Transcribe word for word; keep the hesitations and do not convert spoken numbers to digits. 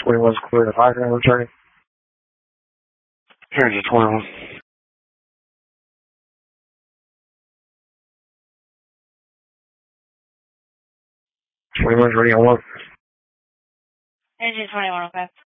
twenty-one's clear to five grand returning. Here's your twenty-one. twenty-one's ready on one. Here's your twenty-one, okay.